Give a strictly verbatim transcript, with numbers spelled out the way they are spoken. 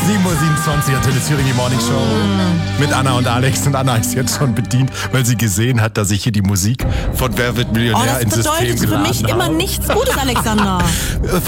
sieben Uhr siebenundzwanzig, Antenne Thüringen, die Morning Show mit Anna und Alex. Und Anna ist jetzt schon bedient, weil sie gesehen hat, dass ich hier die Musik von Wer wird Millionär Oh, das ins System bedeutet für geladen mich habe. immer nichts Gutes, Alexander.